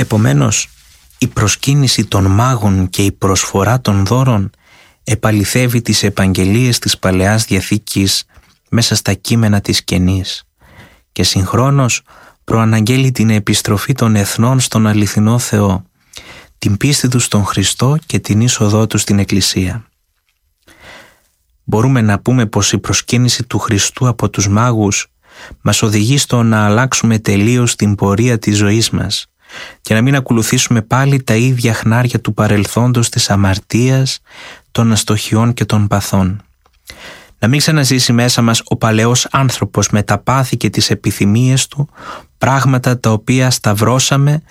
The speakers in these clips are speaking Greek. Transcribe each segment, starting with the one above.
Επομένως, η προσκύνηση των μάγων και η προσφορά των δώρων επαληθεύει τις επαγγελίες της Παλαιάς Διαθήκης μέσα στα κείμενα της Καινής και συγχρόνως προαναγγέλει την επιστροφή των εθνών στον αληθινό Θεό, την πίστη τους στον Χριστό και την είσοδό τους στην Εκκλησία. Μπορούμε να πούμε πως η προσκύνηση του Χριστού από τους μάγους μας οδηγεί στο να αλλάξουμε τελείως την πορεία της ζωής μας και να μην ακολουθήσουμε πάλι τα ίδια χνάρια του παρελθόντος της αμαρτίας, των αστοχιών και των παθών. Να μην ξαναζήσει μέσα μας ο παλαιός άνθρωπος με τα πάθη και τις επιθυμίες του, πράγματα τα οποία σταυρώσαμε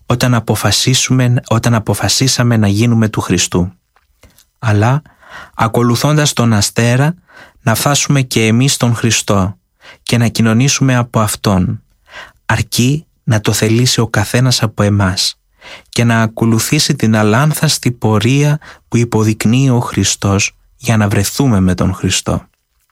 όταν αποφασίσαμε να γίνουμε του Χριστού. Αλλά, ακολουθώντας τον αστέρα, να φτάσουμε και εμείς στον Χριστό και να κοινωνήσουμε από Αυτόν, αρκεί να το θελήσει ο καθένας από εμάς και να ακολουθήσει την αλάνθαστη πορεία που υποδεικνύει ο Χριστός για να βρεθούμε με τον Χριστό.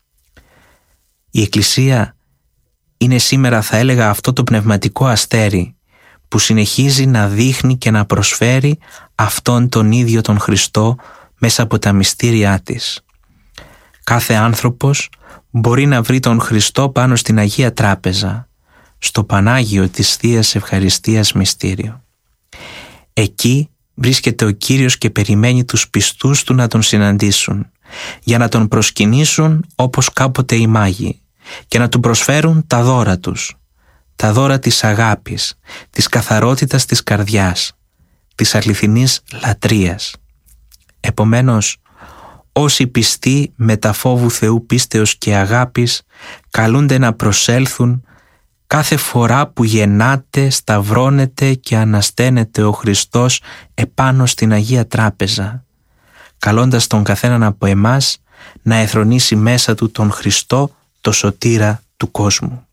Η Εκκλησία είναι σήμερα, θα έλεγα, αυτό το πνευματικό αστέρι που συνεχίζει να δείχνει και να προσφέρει αυτόν τον ίδιο τον Χριστό μέσα από τα μυστήριά της. Κάθε άνθρωπος μπορεί να βρει τον Χριστό πάνω στην Αγία Τράπεζα, στο Πανάγιο της Θείας Ευχαριστίας Μυστήριο. Εκεί βρίσκεται ο Κύριος και περιμένει τους πιστούς του να τον συναντήσουν, για να τον προσκυνήσουν όπως κάποτε οι μάγοι και να του προσφέρουν τα δώρα τους, τα δώρα της αγάπης, της καθαρότητας της καρδιάς, της αληθινής λατρείας. Επομένως, όσοι πιστοί με τα φόβου Θεού πίστεως και αγάπης καλούνται να προσέλθουν κάθε φορά που γεννάται, σταυρώνεται και ανασταίνεται ο Χριστός επάνω στην Αγία Τράπεζα, καλώντας τον καθέναν από εμάς να εθρονήσει μέσα του τον Χριστό, το σωτήρα του κόσμου.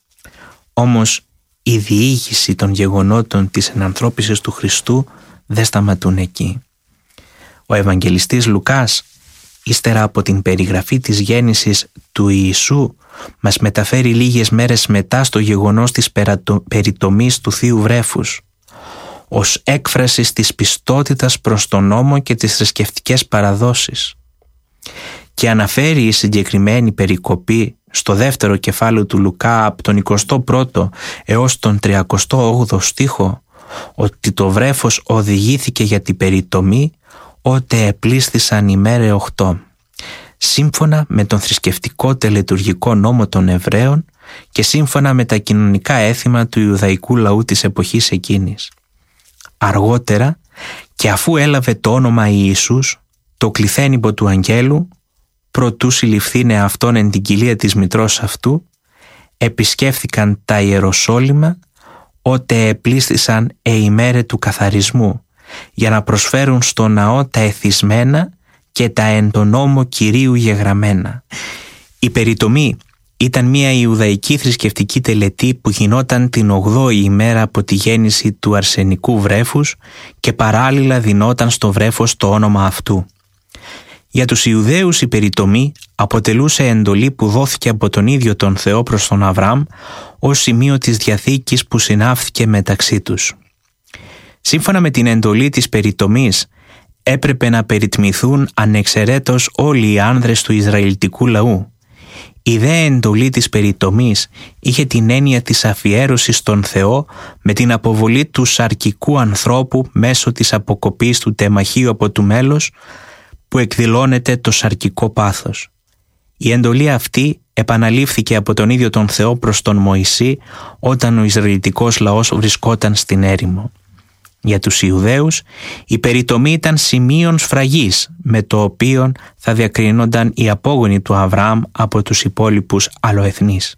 Όμως η διήγηση των γεγονότων της ενανθρώπισης του Χριστού δεν σταματούν εκεί. Ο Ευαγγελιστής Λουκάς, ύστερα από την περιγραφή της γέννησης του Ιησού, μας μεταφέρει λίγες μέρες μετά στο γεγονός της περιτομής του Θείου Βρέφους, ως έκφραση της πιστότητας προς τον νόμο και τις θρησκευτικές παραδόσεις. Και αναφέρει η συγκεκριμένη περικοπή στο δεύτερο κεφάλαιο του Λουκά από τον 21ο έως τον 38ο στίχο, ότι το βρέφος οδηγήθηκε για την περιτομή ότε επλήσθησαν ημέρε 8, σύμφωνα με τον θρησκευτικό τελετουργικό νόμο των Εβραίων και σύμφωνα με τα κοινωνικά έθιμα του Ιουδαϊκού λαού της εποχής εκείνης. Αργότερα, και αφού έλαβε το όνομα Ιησούς, το κληθένυπο του αγγέλου, προτού συλληφθήνε αυτόν εν την κοιλία της μητρός αυτού, επισκέφθηκαν τα Ιεροσόλυμα, ότε επλήσθησαν ημέρε του καθαρισμού, για να προσφέρουν στο ναό τα εθισμένα και τα εν τον νόμο Κυρίου γεγραμμένα. Η περιτομή ήταν μια Ιουδαϊκή θρησκευτική τελετή που γινόταν την 8η ημέρα από τη γέννηση του αρσενικού βρέφους και παράλληλα δινόταν στο βρέφος το όνομα αυτού. Για τους Ιουδαίους η περιτομή αποτελούσε εντολή που δόθηκε από τον ίδιο τον Θεό προς τον Αβραάμ ως σημείο της διαθήκης που συνάφθηκε μεταξύ τους. Σύμφωνα με την εντολή της περιτομής, έπρεπε να περιτμηθούν ανεξαιρέτως όλοι οι άνδρες του Ισραηλιτικού λαού. Η δε εντολή της περιτομής είχε την έννοια της αφιέρωσης στον Θεό με την αποβολή του σαρκικού ανθρώπου μέσω της αποκοπής του τεμαχίου από του μέλος που εκδηλώνεται το σαρκικό πάθος. Η εντολή αυτή επαναλήφθηκε από τον ίδιο τον Θεό προς τον Μωυσή όταν ο Ισραηλιτικός λαός βρισκόταν στην έρημο. Για τους Ιουδαίους η περιτομή ήταν σημείον σφραγής με το οποίο θα διακρίνονταν οι απόγονοι του Αβραάμ από τους υπόλοιπους αλλοεθνείς.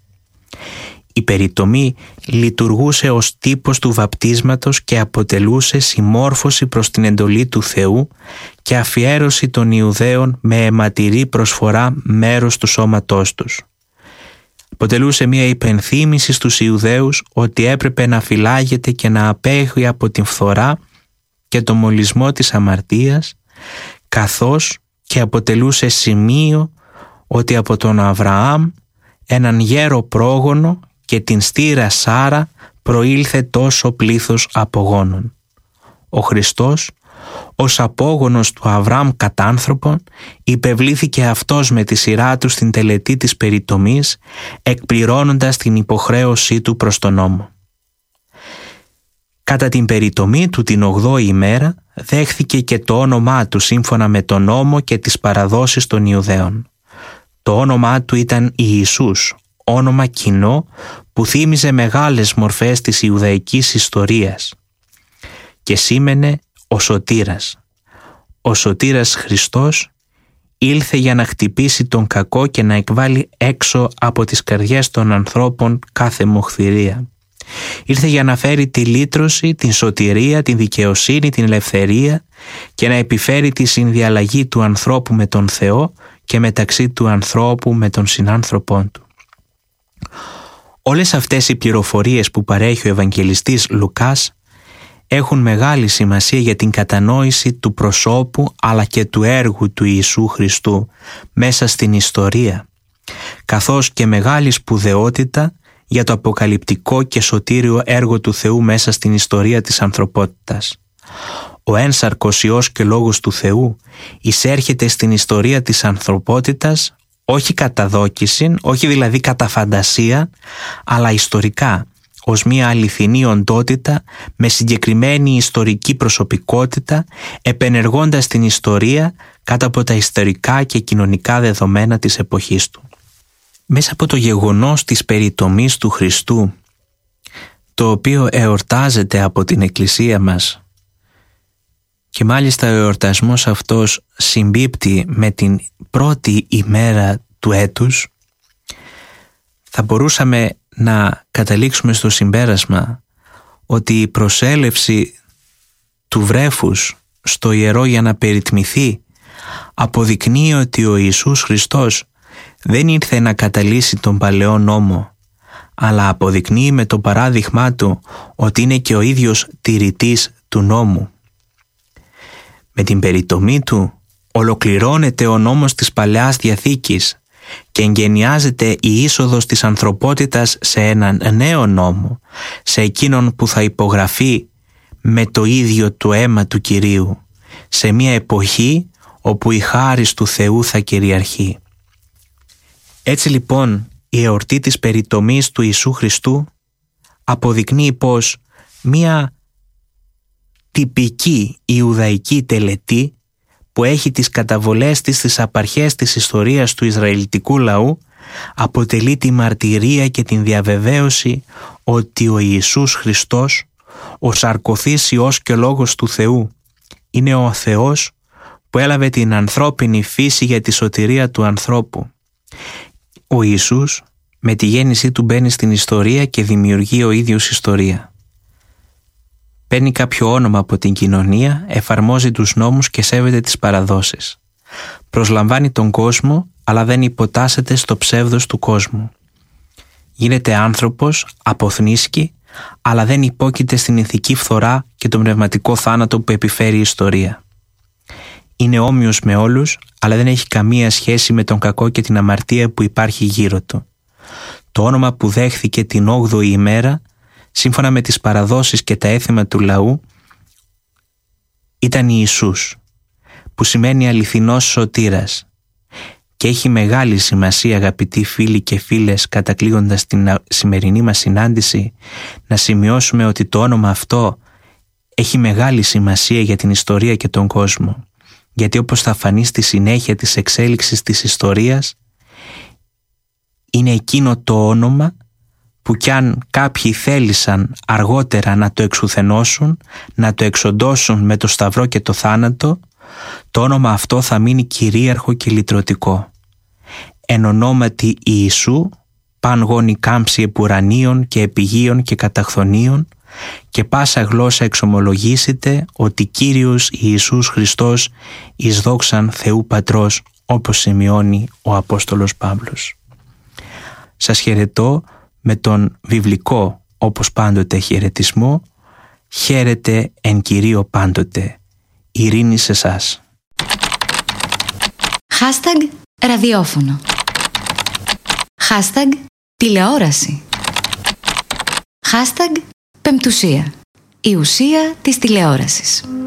Η περιτομή λειτουργούσε ως τύπος του βαπτίσματος και αποτελούσε συμμόρφωση προς την εντολή του Θεού και αφιέρωση των Ιουδαίων με αιματηρή προσφορά μέρος του σώματός τους. Αποτελούσε μια υπενθύμηση στους Ιουδαίους ότι έπρεπε να φυλάγεται και να απέχει από την φθορά και το μολυσμό της αμαρτίας, καθώς και αποτελούσε σημείο ότι από τον Αβραάμ, έναν γέρο πρόγονο και την στήρα Σάρα προήλθε τόσο πλήθος απογόνων. Ο Χριστός, ως απόγονος του Αβραάμ κατά άνθρωπον, υπευλήθηκε αυτός με τη σειρά του στην τελετή της περιτομής, εκπληρώνοντας την υποχρέωσή του προς τον νόμο. Κατά την περιτομή του την 8η ημέρα δέχθηκε και το όνομά του σύμφωνα με τον νόμο και τις παραδόσεις των Ιουδαίων. Το όνομά του ήταν Ιησούς, όνομα κοινό που θύμιζε μεγάλες μορφές της Ιουδαϊκής ιστορίας και σήμαινε ο Σωτήρας. Ο Σωτήρας Χριστός ήλθε για να χτυπήσει τον κακό και να εκβάλει έξω από τις καρδιές των ανθρώπων κάθε μοχθηρία. Ήρθε για να φέρει τη λύτρωση, την σωτηρία, την δικαιοσύνη, την ελευθερία και να επιφέρει τη συνδιαλλαγή του ανθρώπου με τον Θεό και μεταξύ του ανθρώπου με τον συνάνθρωπόν του. Όλες αυτές οι πληροφορίες που παρέχει ο Ευαγγελιστής Λουκάς έχουν μεγάλη σημασία για την κατανόηση του προσώπου αλλά και του έργου του Ιησού Χριστού μέσα στην ιστορία, καθώς και μεγάλη σπουδαιότητα για το αποκαλυπτικό και σωτήριο έργο του Θεού μέσα στην ιστορία της ανθρωπότητας. Ο ένσαρκος Υιός και Λόγος του Θεού εισέρχεται στην ιστορία της ανθρωπότητας όχι κατά δόκιση, όχι δηλαδή κατά φαντασία, αλλά ιστορικά, ως μια αληθινή οντότητα με συγκεκριμένη ιστορική προσωπικότητα, επενεργώντας την ιστορία κάτω από τα ιστορικά και κοινωνικά δεδομένα της εποχής του. Μέσα από το γεγονός της περιτομής του Χριστού, το οποίο εορτάζεται από την Εκκλησία μας, και μάλιστα ο εορτασμός αυτός συμπίπτει με την πρώτη ημέρα του έτους, θα μπορούσαμε να καταλήξουμε στο συμπέρασμα ότι η προσέλευση του βρέφους στο ιερό για να περιτμηθεί αποδεικνύει ότι ο Ιησούς Χριστός δεν ήρθε να καταλύσει τον παλαιό νόμο, αλλά αποδεικνύει με το παράδειγμά του ότι είναι και ο ίδιος τηρητής του νόμου. Με την περιτομή του ολοκληρώνεται ο νόμος της Παλαιάς Διαθήκης και εγγενιάζεται η είσοδος της ανθρωπότητας σε έναν νέο νόμο, σε εκείνον που θα υπογραφεί με το ίδιο το αίμα του Κυρίου, σε μια εποχή όπου η χάρις του Θεού θα κυριαρχεί. Έτσι λοιπόν η εορτή της περιτομής του Ιησού Χριστού αποδεικνύει πως μια τυπική Ιουδαϊκή τελετή που έχει τις καταβολές της στις απαρχές της ιστορίας του Ισραηλιτικού λαού αποτελεί τη μαρτυρία και την διαβεβαίωση ότι ο Ιησούς Χριστός, ο σαρκωθής Υιός και Λόγος του Θεού, είναι ο Θεός που έλαβε την ανθρώπινη φύση για τη σωτηρία του ανθρώπου. Ο Ιησούς με τη γέννησή του μπαίνει στην ιστορία και δημιουργεί ο ίδιος ιστορία. Παίρνει κάποιο όνομα από την κοινωνία, εφαρμόζει τους νόμους και σέβεται τις παραδόσεις. Προσλαμβάνει τον κόσμο, αλλά δεν υποτάσσεται στο ψεύδος του κόσμου. Γίνεται άνθρωπος, αποθνίσκει, αλλά δεν υπόκειται στην ηθική φθορά και τον πνευματικό θάνατο που επιφέρει η ιστορία. Είναι όμοιος με όλους, αλλά δεν έχει καμία σχέση με τον κακό και την αμαρτία που υπάρχει γύρω του. Το όνομα που δέχθηκε την 8η ημέρα, σύμφωνα με τις παραδόσεις και τα έθιμα του λαού, ήταν Ιησούς, που σημαίνει αληθινός σωτήρας. Και έχει μεγάλη σημασία, αγαπητοί φίλοι και φίλες, κατακλείγοντας την σημερινή μας συνάντηση, να σημειώσουμε ότι το όνομα αυτό έχει μεγάλη σημασία για την ιστορία και τον κόσμο. Γιατί όπως θα φανεί στη συνέχεια της εξέλιξης της ιστορίας, είναι εκείνο το όνομα που κι αν κάποιοι θέλησαν αργότερα να το εξουθενώσουν, να το εξοντώσουν με το σταυρό και το θάνατο, το όνομα αυτό θα μείνει κυρίαρχο και λυτρωτικό. Εν ονόματι Ιησού, παν γόνοι κάμψη επουρανίων και επιγείων και καταχθονίων, και πάσα γλώσσα εξομολογήσετε ότι Κύριος Ιησούς Χριστός εις δόξαν Θεού Πατρός, όπως σημειώνει ο Απόστολος Παύλος. Σας χαιρετώ με τον βιβλικό, όπως πάντοτε, χαιρετισμό. Χαίρετε εν Κυρίω πάντοτε. Ειρήνη σε εσάς. #ραδιόφωνο. #τηλεόραση. Hashtag Πεμπτουσία. Η ουσία της τηλεόρασης.